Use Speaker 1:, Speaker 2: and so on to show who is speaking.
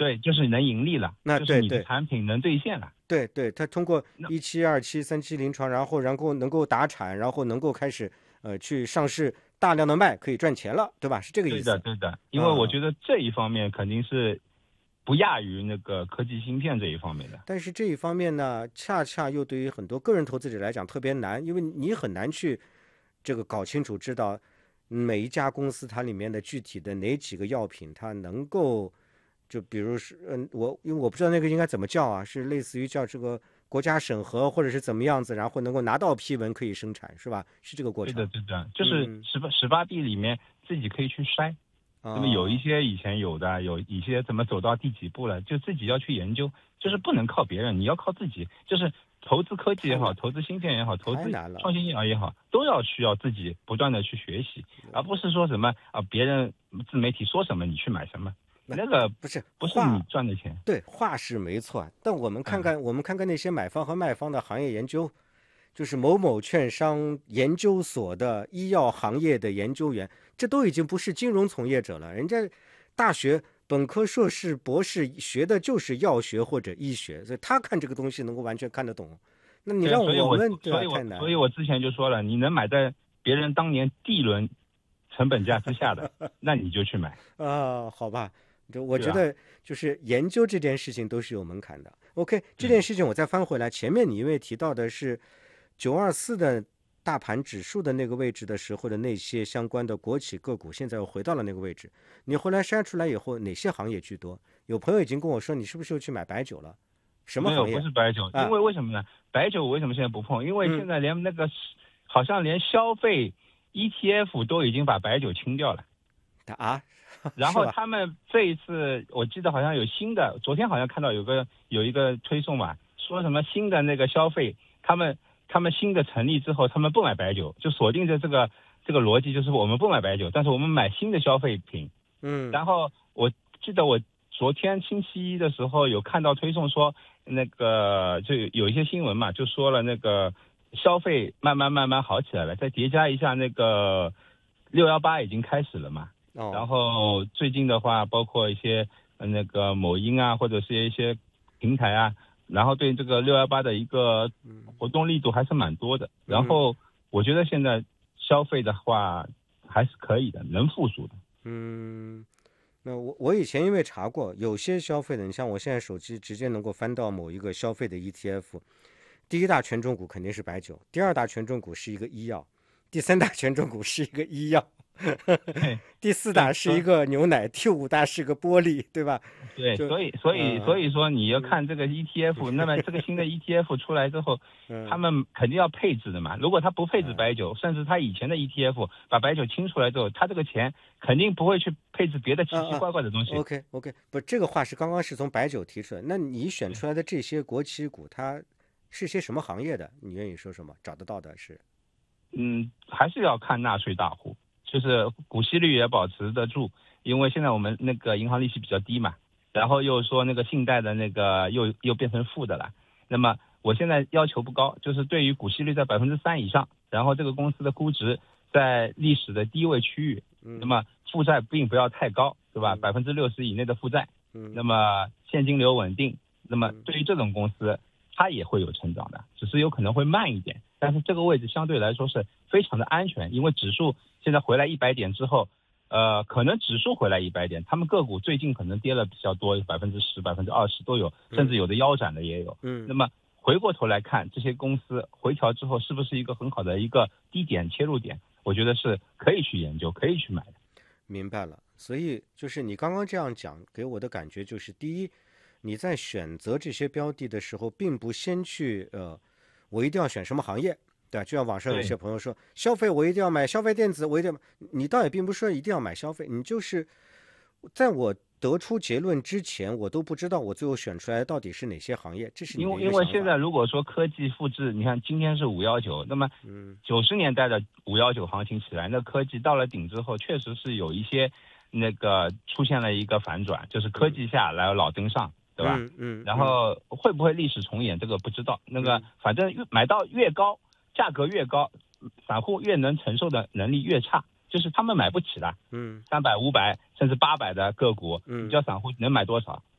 Speaker 1: 对，就是能盈利了，就是你的
Speaker 2: 那对对
Speaker 1: 产品能兑现了。
Speaker 2: 对对，它通过
Speaker 1: 那
Speaker 2: 1期、2期、3期临床，然后能够达产，然后能够开始去上市，大量的卖，可以赚钱了，对吧？是这个意
Speaker 1: 对的，
Speaker 2: 思。
Speaker 1: 对的，因为我
Speaker 2: 啊、
Speaker 1: 觉得这一方面肯定是不亚于那个科技芯片这一方面的。
Speaker 2: 但是这一方面呢，恰恰又对于很多个人投资者来讲特别难，因为你很难去这个搞清楚，知道每一家公司它里面的具体的哪几个药品，它能够就比如是因为我不知道那个应该怎么叫啊，是类似于叫这个国家审核或者是怎么样子，然后能够拿到批文可以生产，是吧？是这个过程。
Speaker 1: 对的，对的，就是
Speaker 2: 嗯
Speaker 1: 十八币里面自己可以去筛。那么有一
Speaker 2: 啊，
Speaker 1: 些以前有的，有一些怎么走到第几步了，就自己要去研究，就是不能靠别人，你要靠自己。就是投资科技也好，
Speaker 2: 太难
Speaker 1: 投资芯片也好，投资
Speaker 2: 太难了。
Speaker 1: 创新药也好，都要需要自己不断的去学习，而不是说什么啊别人自媒体说什么你去买什么，
Speaker 2: 那
Speaker 1: 那个
Speaker 2: 不是
Speaker 1: 不是你
Speaker 2: 话，
Speaker 1: 赚的钱。
Speaker 2: 对，话是没错，但
Speaker 1: 嗯，
Speaker 2: 我们看看那些买方和卖方的行业研究，就是某某券商研究所的医药行业的研究员，这都已经不是金融从业者了，人家大学本科、硕士、博士学的就是药学或者医学，所以他看这个东西能够完全看得懂。那你
Speaker 1: 对啊，
Speaker 2: 让
Speaker 1: 所以我
Speaker 2: 我们，对吧？
Speaker 1: 所以我
Speaker 2: 太难
Speaker 1: 所以我之前就说了，你能买在别人当年 D 轮成本价之下的，那你就去买。
Speaker 2: 啊，好吧，我
Speaker 1: 对啊，
Speaker 2: 觉得就是研究这件事情都是有门槛的。OK，这件
Speaker 1: 对。
Speaker 2: 事情我再翻回来，前面你因为提到的是924的大盘指数的那个位置的时候的那些相关的国企个股，现在又回到了那个位置。你后来筛出来以后，哪些行业居多？有朋友已经跟我说，你是不是又去买白酒了？什么
Speaker 1: 没有，不
Speaker 2: 行业
Speaker 1: 是白酒，因
Speaker 2: 啊？
Speaker 1: 为为什么呢？白酒我为什么现在不碰？因为
Speaker 2: 嗯
Speaker 1: 现在连那个好像连消费 ETF 都已经把白酒清掉了。
Speaker 2: 啊，
Speaker 1: 然后
Speaker 2: 是吧？
Speaker 1: 他们这一次，我记得好像有新的，昨天好像看到有一个推送嘛，说什么新的那个消费，他们新的成立之后，他们不买白酒，就锁定着这个逻辑，就是我们不买白酒，但是我们买新的消费品。
Speaker 2: 嗯
Speaker 1: 然后我记得我昨天星期一的时候有看到推送说，那个就有一些新闻嘛，就说了那个消费慢慢好起来了，再叠加一下那个618已经开始了嘛。然
Speaker 2: 哦
Speaker 1: 后最近的话，包括一些那个某音啊，或者是一些平台啊，然后对这个618的一个活动力度还是蛮多的。然
Speaker 2: 嗯
Speaker 1: 后我觉得现在消费的话还是可以的，能复苏的。
Speaker 2: 嗯。那我以前因为查过，有些消费的，你像我现在手机直接能够翻到某一个消费的 ETF，第一大权重股肯定是白酒，第二大权重股是一个医药，第三大权重股是一个医药，
Speaker 1: 对
Speaker 2: 第四
Speaker 1: 对，
Speaker 2: 大是一个牛奶，第五大是个玻璃，对吧？
Speaker 1: 对，
Speaker 2: 就
Speaker 1: 所以说你要
Speaker 2: 嗯
Speaker 1: 看这个 ETF，那么这个新的 ETF 出来之后，他
Speaker 2: 嗯
Speaker 1: 们肯定要配置的嘛。如果他不配置白酒，甚至他以前的 ETF 把白酒清出来之后，他这个钱肯定不会去配置别的奇奇怪怪的东西。
Speaker 2: OK OK，不，这个话是刚刚是从白酒提出来，那你选出来的这些国企股，它是些什么行业的？你愿意说什么？找得到的是？
Speaker 1: 还是要看纳税大户，就是股息率也保持得住，因为现在我们那个银行利息比较低嘛，然后又说那个信贷的那个又变成负的了。那么我现在要求不高，就是对于股息率在3%以上，然后这个公司的估值在历史的低位区域，那
Speaker 2: 嗯
Speaker 1: 么负债并不要太高，对吧？
Speaker 2: 嗯
Speaker 1: 60%以内的负债，
Speaker 2: 嗯
Speaker 1: 那么现金流稳定，那么
Speaker 2: 嗯
Speaker 1: 对于这种公司，它也会有成长的，只是有可能会慢一点。但是这个位置相对来说是非常的安全，因为指数现在回来100点之后，可能指数回来100点，他们个股最近可能跌了比较多，10%、20%都有，甚至有的腰斩的也有。
Speaker 2: 嗯。
Speaker 1: 那么回过头来看，这些公司回调之后是不是一个很好的一个低点切入点？我觉得是可以去研究，可以去买的。
Speaker 2: 明白了，所以就是你刚刚这样讲，给我的感觉就是，第一，你在选择这些标的的时候，并不先去我一定要选什么行业，对吧？就像网上有
Speaker 1: 对，
Speaker 2: 些朋友说，消费我一定要买消费电子，我一定要买，你倒也并不是说一定要买消费，你就是在我得出结论之前，我都不知道我最后选出来到底是哪些行业，这是你的一
Speaker 1: 因为
Speaker 2: 个想法。
Speaker 1: 现在如果说科技复制，你看今天是519，那么
Speaker 2: 嗯
Speaker 1: 90年代的519行情起来，那科技到了顶之后，确实是有一些那个出现了一个反转，就是科技下来老登上，对吧？然后会不会历史重演，这个不知道。那个反正买到越高，价格越高，散户越能承受的能力越差，就是他们买不起了。
Speaker 2: 嗯
Speaker 1: 300、500甚至800的个股，你
Speaker 2: 嗯。
Speaker 1: 叫散户能买多少？